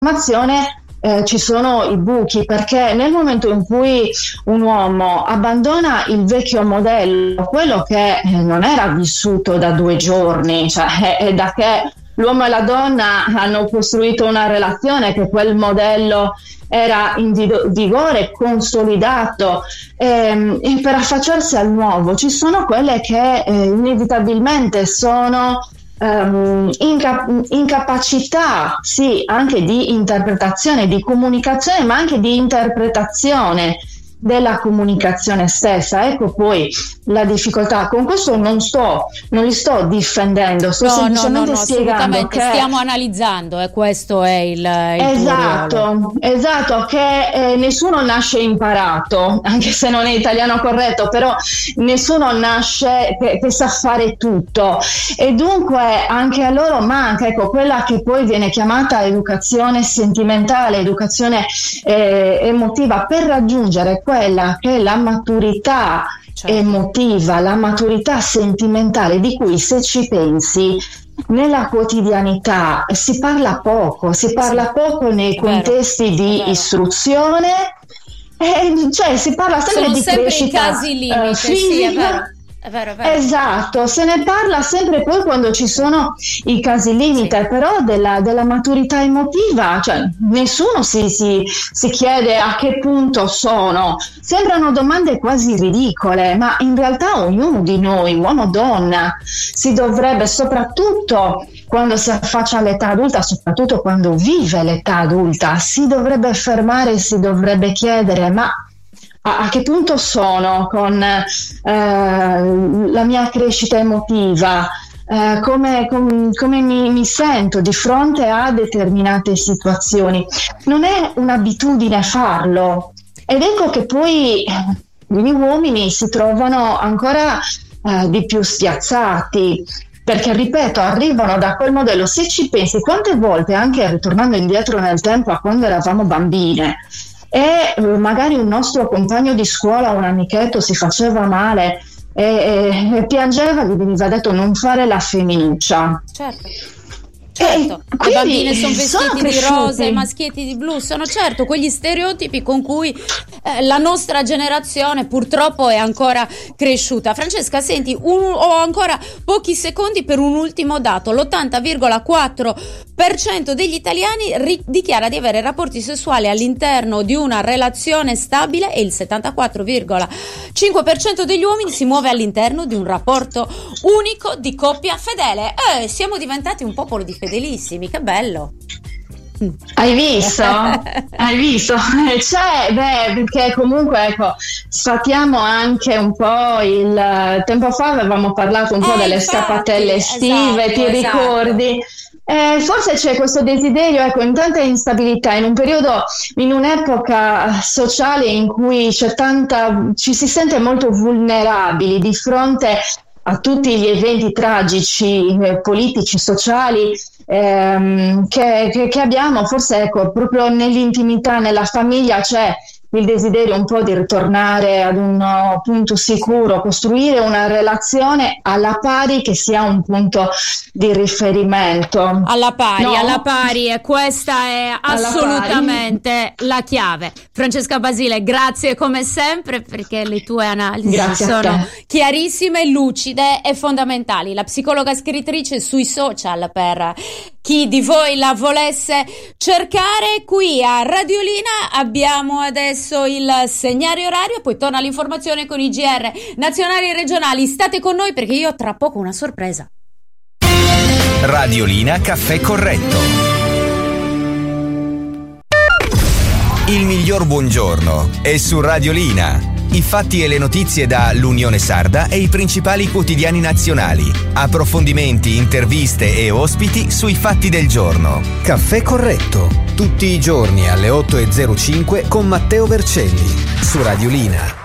informazione ci sono i buchi, perché nel momento in cui un uomo abbandona il vecchio modello, quello che non era vissuto da 2 giorni, cioè è da che l'uomo e la donna hanno costruito una relazione, che quel modello era in vigore, consolidato, e per affacciarsi al nuovo ci sono quelle che inevitabilmente sono incapacità, sì, anche di interpretazione, di comunicazione, ma anche di interpretazione della comunicazione stessa. Ecco poi la difficoltà. Con questo non li sto difendendo, sto semplicemente spiegando che stiamo analizzando, e questo è il esatto, che nessuno nasce imparato, anche se non è italiano corretto, però nessuno nasce che sa fare tutto, e dunque anche a loro manca, ecco, quella che poi viene chiamata educazione sentimentale, educazione emotiva, per raggiungere quella che è la maturità emotiva, la maturità sentimentale, di cui, se ci pensi, nella quotidianità si parla poco nei contesti di istruzione, cioè si parla sempre di crescita, i casi limite, sì, è vero. È vero. Esatto, se ne parla sempre poi quando ci sono i casi limite, però della maturità emotiva, cioè nessuno si chiede a che punto sono. Sembrano domande quasi ridicole, ma in realtà ognuno di noi, uomo o donna, si dovrebbe, soprattutto quando si affaccia all'età adulta, soprattutto quando vive l'età adulta, si dovrebbe fermare e si dovrebbe chiedere: ma a che punto sono con la mia crescita emotiva, come mi sento di fronte a determinate situazioni. Non è un'abitudine farlo, ed ecco che poi gli uomini si trovano ancora di più spiazzati, perché, ripeto, arrivano da quel modello. Se ci pensi, quante volte, anche ritornando indietro nel tempo a quando eravamo bambine, e magari un nostro compagno di scuola, un amichetto, si faceva male e piangeva, gli veniva detto: non fare la femminuccia. Certo. Le bambine sono vestiti di rosa, i maschietti di blu, sono certo quegli stereotipi con cui la nostra generazione purtroppo è ancora cresciuta. Francesca, senti, ho ancora pochi secondi per un ultimo dato. L'80,4% degli italiani dichiara di avere rapporti sessuali all'interno di una relazione stabile, e il 74,5% degli uomini si muove all'interno di un rapporto unico di coppia fedele. Siamo diventati un popolo di fedelissimi, che bello. Hai visto? Perché comunque, ecco, sfatiamo anche un po' tempo fa avevamo parlato un po' delle scappatelle estive, ti ricordi? Forse c'è questo desiderio, ecco, in tanta instabilità, in un'epoca sociale in cui ci si sente molto vulnerabili di fronte a tutti gli eventi tragici, politici, sociali, che abbiamo. Forse, ecco, proprio nell'intimità, nella famiglia, c'è il desiderio un po' di ritornare ad un punto sicuro, costruire una relazione alla pari che sia un punto di riferimento. Alla pari, e questa è assolutamente la chiave. Francesca Basile, grazie come sempre, perché le tue analisi sono chiarissime, lucide e fondamentali. La psicologa scrittrice sui social, per chi di voi la volesse cercare. Qui a Radiolina abbiamo adesso il segnale orario e poi torna l'informazione con i GR nazionali e regionali. State con noi, perché io ho tra poco una sorpresa. Radiolina Caffè Corretto. Il miglior buongiorno è su Radiolina. I fatti e le notizie da l'Unione Sarda e i principali quotidiani nazionali. Approfondimenti, interviste e ospiti sui fatti del giorno. Caffè Corretto, tutti i giorni alle 8:05 con Matteo Vercelli, su Radiolina.